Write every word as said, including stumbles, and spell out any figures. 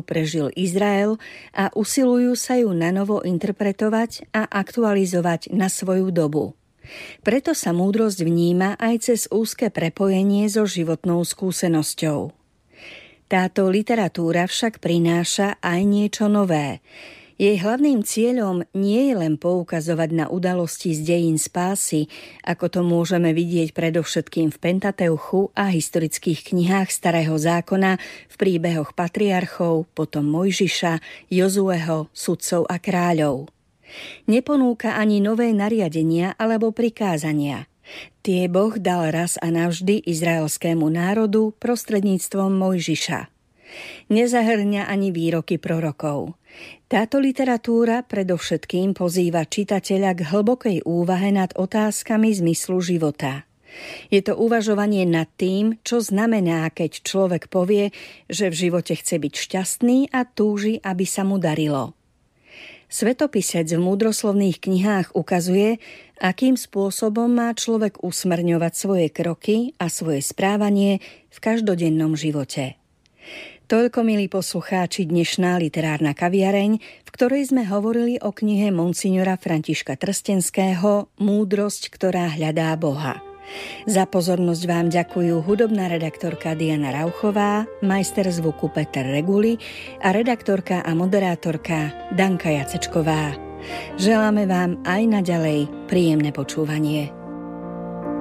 prežil Izrael a usilujú sa ju nanovo interpretovať a aktualizovať na svoju dobu. Preto sa múdrosť vníma aj cez úzke prepojenie so životnou skúsenosťou. Táto literatúra však prináša aj niečo nové. Jej hlavným cieľom nie je len poukazovať na udalosti z dejín spásy, ako to môžeme vidieť predovšetkým v Pentateuchu a historických knihách Starého zákona, v príbehoch patriarchov, potom Mojžiša, Jozueho, sudcov a kráľov. Neponúka ani nové nariadenia alebo prikázania. Tie Boh dal raz a navždy izraelskému národu prostredníctvom Mojžiša. Nezahrňa ani výroky prorokov. Táto literatúra predovšetkým pozýva čitateľa k hlbokej úvahe nad otázkami zmyslu života. Je to uvažovanie nad tým, čo znamená, keď človek povie, že v živote chce byť šťastný a túži, aby sa mu darilo. Svetopisec v múdroslovných knihách ukazuje, akým spôsobom má človek usmerňovať svoje kroky a svoje správanie v každodennom živote. Toľko, milí poslucháči, dnešná literárna kaviareň, v ktorej sme hovorili o knihe monsignora Františka Trstenského Múdrosť, ktorá hľadá Boha. Za pozornosť vám ďakujú hudobná redaktorka Diana Rauchová, majster zvuku Peter Reguli a redaktorka a moderátorka Danka Jacečková. Želáme vám aj naďalej príjemné počúvanie.